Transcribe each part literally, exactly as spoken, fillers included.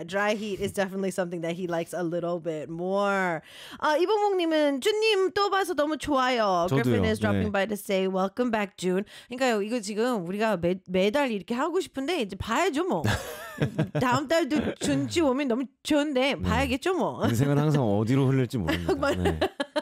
yeah, dry heat is definitely something that he likes a little bit more. 아, 이봉봉님은 준님 또 봐서 너무 좋아요. 저도요. Griffin is dropping 네. by to say welcome back, June. 그러니까요, 이거 지금 우리가 매, 매달 이렇게 하고 싶은데 이제 봐야죠 뭐. 다음 달도 준씨 오면 너무 좋은데 봐야겠죠 뭐. 인생은 항상 어디로 흐를지 모릅니다. 네.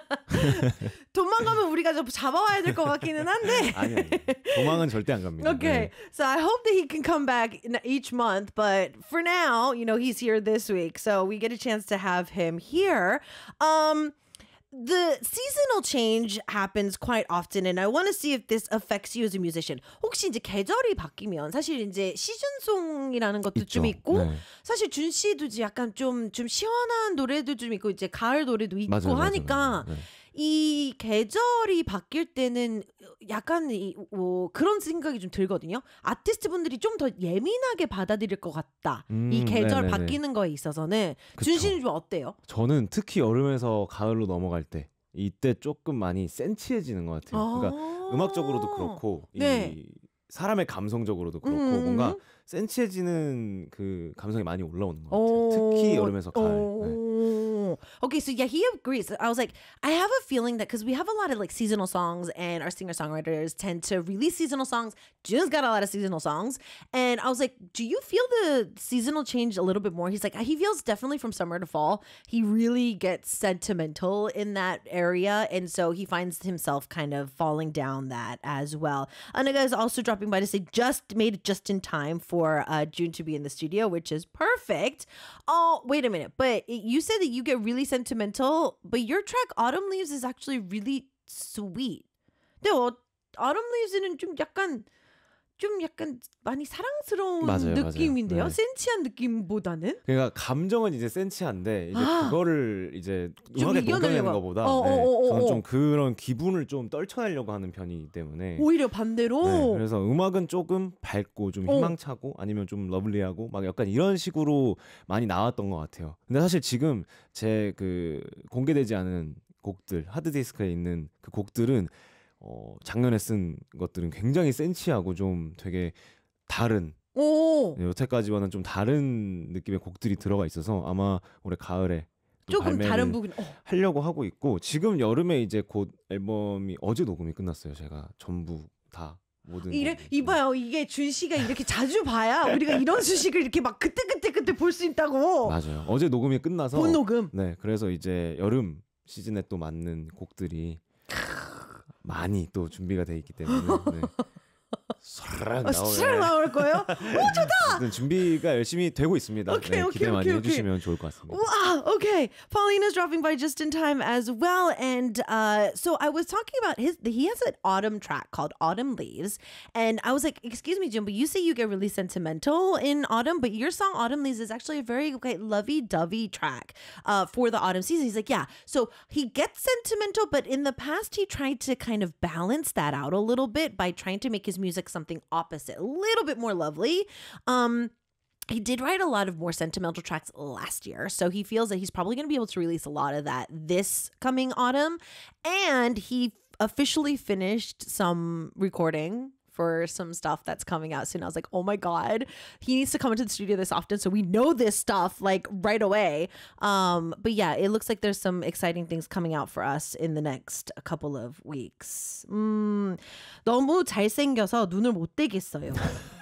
도망가면 우리가 좀 잡아와야 될 것 같기는 한데. 아니, 아니. 도망은 절대 안 갑니다. Okay, 네. so I hope that he can come back in each month, but for now, you know, he's here this week, so we get a chance to have him here. Um, the seasonal change happens quite often, and I want to see if this affects you as a musician. 혹시 이제 계절이 바뀌면 사실 이제 시즌송이라는 것도 있죠. 좀 있고, 네. 사실 준 씨도 이제 약간 좀, 좀 시원한 노래도 좀 있고, 이제 가을 노래도 있고 맞아요, 하니까, 맞아요. 네. 이 계절이 바뀔 때는 약간 이, 뭐 그런 생각이 좀 들거든요. 아티스트 분들이 좀 더 예민하게 받아들일 것 같다. 음, 이 계절 네네네. 바뀌는 거에 있어서는. 그쵸. 준 씨는 좀 어때요? 저는 특히 여름에서 가을로 넘어갈 때 이때 조금 많이 센치해지는 것 같아요. 아~ 그러니까 음악적으로도 그렇고 네. 이 사람의 감성적으로도 그렇고 음. 뭔가 센치해지는 그 감성이 많이 올라오는 것 같아요. 오~ 특히 여름에서 가을. 오~ 네. Okay, so yeah, he agrees. I was like, I have a feeling that because we have a lot of like seasonal songs and our singer-songwriters tend to release seasonal songs. June's got a lot of seasonal songs. And I was like, do you feel the seasonal change a little bit more? He's like, he feels definitely from summer to fall. He really gets sentimental in that area. And so he finds himself kind of falling down that as well. Anaga is also dropping by to say just made it just in time for uh, June to be in the studio, which is perfect. Oh, wait a minute. But you said that you get really sentimental, but your track Autumn Leaves is actually really sweet. 근데 어, Autumn Leaves는 좀 약간 좀 약간 많이 사랑스러운 맞아요, 느낌인데요. 맞아요. 네. 센치한 느낌보다는. 그러니까 감정은 이제 센치한데 이제 아, 그거를 이제 음악에 녹여내는 것보다 어, 네, 어, 어, 어, 저는 좀 어. 그런 기분을 좀 떨쳐내려고 하는 편이기 때문에 오히려 반대로. 네, 그래서 음악은 조금 밝고 좀 희망차고 아니면 좀 러블리하고 막 약간 이런 식으로 많이 나왔던 것 같아요. 근데 사실 지금 제 그 공개되지 않은 곡들 하드디스크에 있는 그 곡들은 어, 작년에 쓴 것들은 굉장히 센치하고 좀 되게 다른 오. 네, 여태까지와는 좀 다른 느낌의 곡들이 들어가 있어서 아마 올해 가을에 조금 다른 부분. 어. 하려고 하고 있고 지금 여름에 이제 곧 앨범이 어제 녹음이 끝났어요. 제가 전부 다 모든 이래 곡이. 이봐요. 이게 준 씨가 이렇게 자주 봐야 우리가 이런 소식을 이렇게 막 그때 그때 그때 볼 수 있다고. 맞아요. 어제 녹음이 끝나서 본 녹음. 네, 그래서 이제 여름 시즌에 또 맞는 곡들이 많이 또 준비가 돼 있기 때문에 네. 설 술 나올 거예요? 오, 좋다. 준비가 열심히 되고 있습니다. Okay, 네, okay, 기대 많이 okay, 해주시면 좋을 것 같습니다. Wow, okay. Paulina's dropping by just in time as well. And uh, so I was talking about his, he has an autumn track called Autumn Leaves. And I was like, excuse me, Jim, but you say you get really sentimental in autumn, but your song Autumn Leaves is actually a very okay, lovey-dovey track uh, for the autumn season. He's like, yeah. So he gets sentimental, but in the past he tried to kind of balance that out a little bit by trying to make his music something opposite, a little bit more lovely. Um, He did write a lot of more sentimental tracks last year, so he feels that he's probably going to be able to release a lot of that this coming autumn. And he officially finished some recording for some stuff that's coming out soon. I was like, oh my God, he needs to come into the studio this often so we know this stuff like right away. Um, but yeah, it looks like there's some exciting things coming out for us in the next couple of weeks. 음, 너무 잘생겨서 눈을 못 떼겠어요.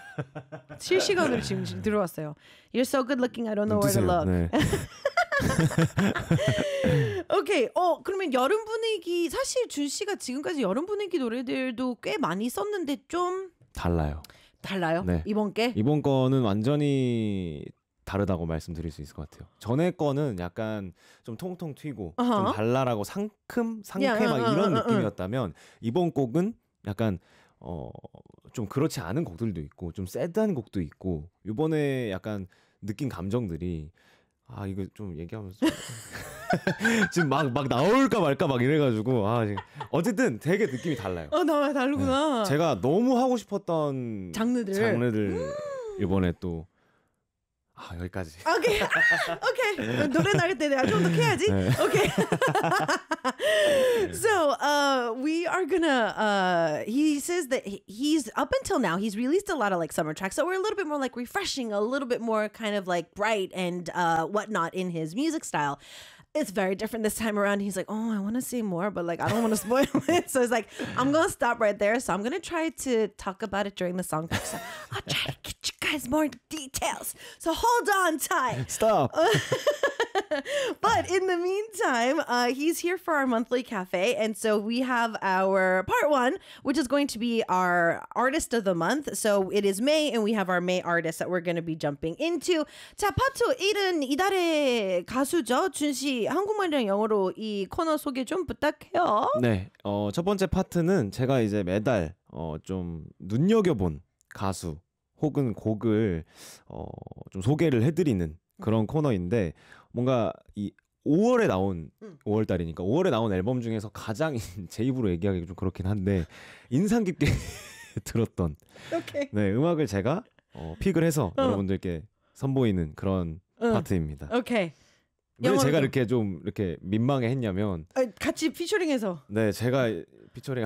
실시간으로 지금 들어왔어요. You're so good looking. I don't know where to look. 네. 오케이. 어, 그러면 여름 분위기 사실 준 씨가 지금까지 여름 분위기 노래들도 꽤 많이 썼는데 좀 달라요. 달라요? 네. 이번 게? 이번 거는 완전히 다르다고 말씀드릴 수 있을 것 같아요. 전에 거는 약간 좀 통통 튀고 uh-huh. 좀 발랄하고 상큼 상쾌 Yeah, 막 uh, 이런 uh, uh, 느낌이었다면 이번 곡은 약간 어, 좀 그렇지 않은 곡들도 있고 좀 새드한 곡도 있고 이번에 약간 느낀 감정들이 아 이거 좀 얘기하면서 지금 막 막 나올까 말까 막 이래가지고 아 지금 어쨌든 되게 느낌이 달라요. 어, 나 다르구나. 네. 제가 너무 하고 싶었던 장르들 장르들 이번에 또 아, 여기까지. 오케이. 오케이. 노래 나갈 때 내가 좀 더 해야지. 오케이. So, uh, we are gonna, uh, he says that he- he's, up until now, he's released a lot of like summer tracks that were a little bit more like refreshing, a little bit more kind of like bright and uh, whatnot in his music style. It's very different this time around. He's like, oh, I want to say more, but like, I don't want to spoil it. So it's like, I'm going to stop right there. So I'm going to try to talk about it during the song. So I'll try to get you guys more details. So hold on tight. Stop. But in the meantime, uh, he's here for our monthly cafe. And so we have our part one, which is going to be our artist of the month. So it is May, and we have our May artist that we're going to be jumping into. 자, 파트 일은 이달의 가수죠. 준 씨, 한국말이랑 영어로 이 코너 소개 좀 부탁해요. 네, 어, 첫 번째 파트는 제가 이제 매달 어, 좀 눈여겨본 가수 혹은 곡을 어, 좀 소개를 해드리는 그런 코너인데 뭔가 이 오월에 나온 음. 오월 달이니까 오월에 나온 앨범 중에서 가장 제 입으로 얘기하기 좀 그렇긴 한데 인상 깊게 들었던 오케이. 네, 음악을 제가 어, 픽을 해서 어. 여러분들께 선보이는 그런 응. 파트입니다. 오케이. 왜 영어로 제가 좀. 이렇게 좀 이렇게 민망해했냐면 아, 같이 피처링해서. 네, 제가 피처링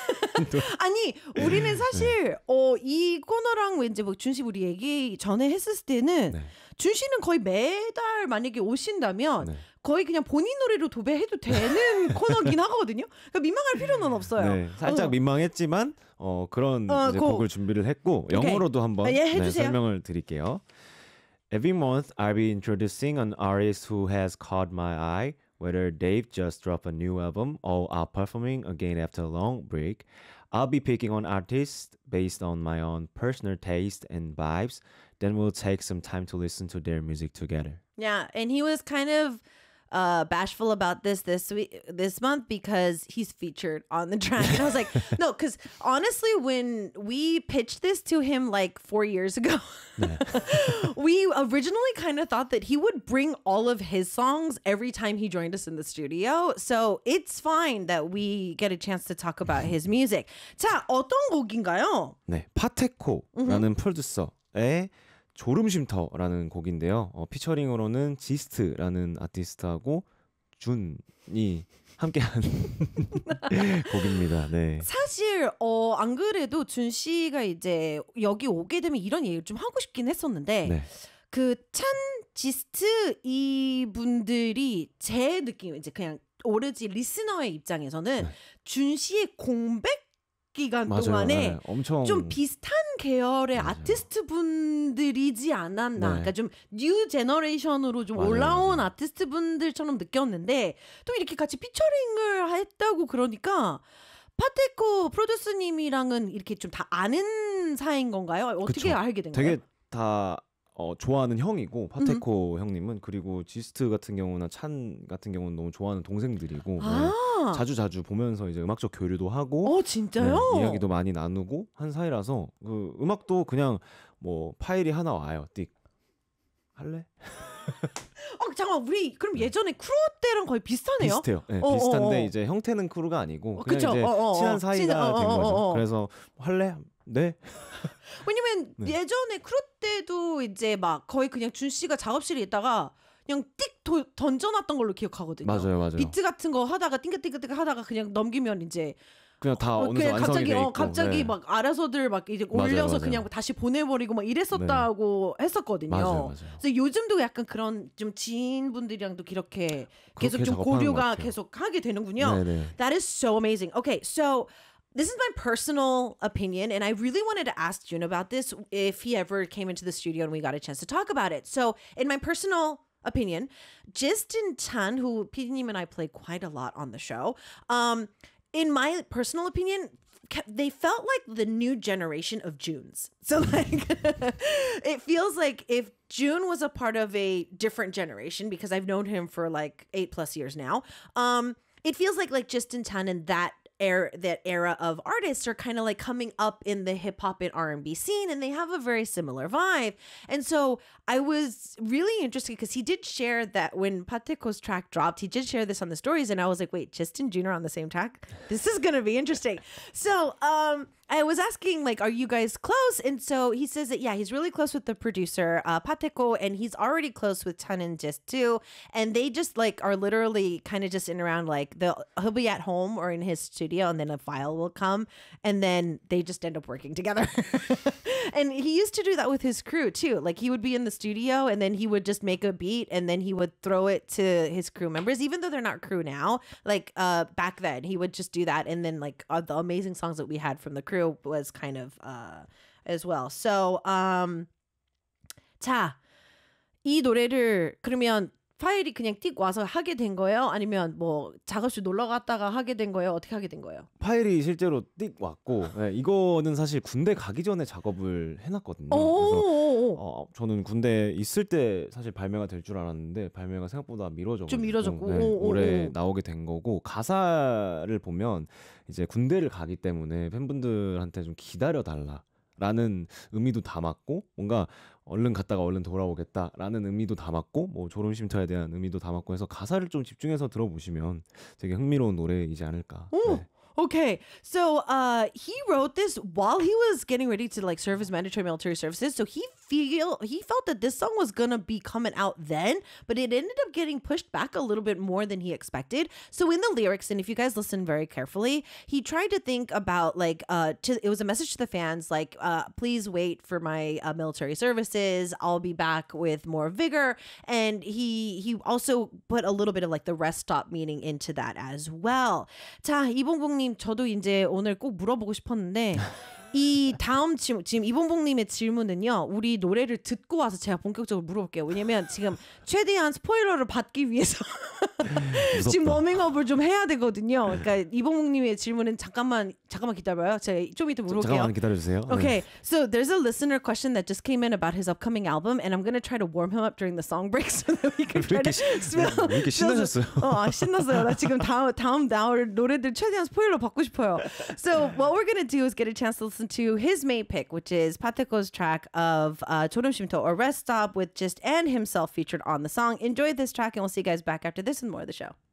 아니 우리는 사실 어, 이 코너랑 왠지 뭐 준씨 우리 얘기 전에 했을 때는 네. 준 씨는 거의 매달 만약에 오신다면 네. 거의 그냥 본인 노래로 도배해도 되는 코너긴 하거든요. 그러니까 민망할 필요는 없어요. 네, 살짝 어. 민망했지만 어, 그런 어, 이제 고- 곡을 준비를 했고 오케이. 영어로도 한번 아, 예, 네, 해주세요. 설명을 드릴게요. Every month I'll be introducing an artist who has caught my eye, whether they've just dropped a new album or are performing again after a long break. I'll be picking on artists based on my own personal taste and vibes. Then we'll take some time to listen to their music together. Yeah, and he was kind of uh, bashful about this this week, this month because he's featured on the track. And I was like, no, because honestly, when we pitched this to him like four years ago, we originally kind of thought that he would bring all of his songs every time he joined us in the studio. So it's fine that we get a chance to talk about his music. 자, 어떤 곡인가요? 네, 파테코라는 프로듀서의 졸음쉼터라는 곡인데요. 어, 피처링으로는 지스트라는 아티스트하고 준이 함께한 곡입니다. 네. 사실 어, 안 그래도 준 씨가 이제 여기 오게 되면 이런 얘기를 좀 하고 싶긴 했었는데 네. 그 찬 지스트 이분들이 제 느낌 이제 그냥 오로지 리스너의 입장에서는 네. 준 씨의 공백 기간 맞아요. 동안에 네, 엄청 좀 비슷한 계열의 맞아요. 아티스트 분들이지 않았나. 네. 그러니까 좀 뉴 제너레이션으로 좀 맞아요, 올라온 맞아요. 아티스트 분들처럼 느꼈는데 또 이렇게 같이 피처링을 했다고 그러니까 파테코 프로듀스님이랑은 이렇게 좀 다 아는 사이인 건가요? 어떻게 그쵸. 알게 된 거예요? 되게 다 어, 좋아하는 형이고 파테코 형님은 그리고 지스트 같은 경우나 찬 같은 경우는 너무 좋아하는 동생들이고 아, 네, 자주 자주 보면서 이제 음악적 교류도 하고 어 진짜요? 네, 이야기도 많이 나누고 한 사이라서 그 음악도 그냥 뭐 파일이 하나 와요. 띡 할래? 어 잠깐 우리 그럼 예전에 크루 때랑 거의 비슷하네요. 비슷해요. 네, 어, 비슷한데 어, 어. 이제 형태는 크루가 아니고 어, 그냥 그쵸. 이제 어, 어, 어. 친한 사이가 친한- 어, 된 어, 거죠. 어, 어. 그래서 할래? 네. 왜냐면 네. 예전에 크루 때도 이제 막 거의 그냥 준 씨가 작업실에 있다가 그냥 띡 도, 던져놨던 걸로 기억하거든요. 맞아요, 맞아요. 비트 같은 거 하다가 띵긋띵긋띵긋 하다가 그냥 넘기면 이제 그냥 다 어, 어느새 그냥 완성이 갑자기 돼 있고. 어 갑자기 네. 막 알아서들 막 이제 맞아요, 올려서 맞아요. 그냥 다시 보내버리고 막 이랬었다고 했었거든요. 맞아요, 맞아요. 그래서 요즘도 약간 그런 좀 지인분들이랑도 이렇게 계속 그렇게 좀 작업하는 것 고려가 같아요. 계속 하게 되는군요. 네네. That is so amazing. Okay, so this is my personal opinion, and I really wanted to ask Jun about this if he ever came into the studio and we got a chance to talk about it. So, in my personal opinion, Justin Chan, who 피디님 and I play quite a lot on the show, um, in my personal opinion, ca- they felt like the new generation of Junes. So, like, it feels like if June was a part of a different generation, because I've known him for like eight plus years now, um, it feels like like Justin Chan and that era that era of artists are kind of like coming up in the hip hop and R and B scene, and they have a very similar vibe. And so I was really interested because he did share that when Pateko's track dropped, he did share this on the stories, and I was like, wait, Just and June are on the same track? This is gonna be interesting. So um I was asking, like, are you guys close? And so he says that, yeah, he's really close with the producer, uh, Pateko, and he's already close with Chun and Just too. And they just, like, are literally kind of just in around, like, they'll, he'll be at home or in his studio, and then a file will come, and then they just end up working together. And he used to do that with his crew, too. Like, he would be in the studio, and then he would just make a beat, and then he would throw it to his crew members, even though they're not crew now. Like, uh, back then, he would just do that, and then, like, uh, the amazing songs that we had from the crew was kind of uh as well. So um 자, 이 노래를 그러면 파일이 그냥 띡 와서 하게 된 거예요? 아니면 뭐 작업실 놀러 갔다가 하게 된 거예요? 어떻게 하게 된 거예요? 파일이 실제로 띡 왔고, 네, 이거는 사실 군대 가기 전에 작업을 해놨거든요. 그래서 어, 저는 군대 있을 때 사실 발매가 될 줄 알았는데 발매가 생각보다 미뤄져가지고 좀 미뤄졌고 네, 오, 오, 올해 오. 나오게 된 거고, 가사를 보면 이제 군대를 가기 때문에 팬분들한테 좀 기다려 달라라는 의미도 담았고, 뭔가 얼른 갔다가 얼른 돌아오겠다라는 의미도 담았고, 뭐 졸음 쉼터에 대한 의미도 담았고 해서 가사를 좀 집중해서 들어보시면 되게 흥미로운 노래이지 않을까. 네. Okay, so uh, he wrote this while he was getting ready to like serve his mandatory military services. So he feel he felt that this song was gonna be coming out then, but it ended up getting pushed back a little bit more than he expected. So in the lyrics, and if you guys listen very carefully, he tried to think about like uh, to, it was a message to the fans like, uh, please wait for my uh, military services. I'll be back with more vigor. And he he also put a little bit of like the rest stop meaning into that as well. 자, 이봉봉님, 저도 이제 오늘 꼭 물어보고 싶었는데 이 다음 질문, 지금 이봉봉님의 질문은요, 우리 노래를 듣고 와서 제가 본격적으로 물어볼게요. 왜냐면 지금 최대한 스포일러를 받기 위해서 지금 워밍업을 좀 해야 되거든요. 그러니까 이봉봉님의 질문은 잠깐만 잠깐만 기다려요. 제가 좀 이따 물어볼게요. 잠깐만 기다려주세요. Okay, so there's a listener question that just came in about his upcoming album, and I'm gonna try to warm him up during the song break so that we can try to smell. 왜 이렇게 신나셨어요? 어, 신났어요. 나 지금 다음 다음 나올 노래들 최대한 스포일러 받고 싶어요. So what we're gonna do is get a chance to listen to his main pick, which is Pateko's track of uh, 졸음 쉼터 or Rest Stop with Just and himself featured on the song. Enjoy this track, and we'll see you guys back after this and more of the show.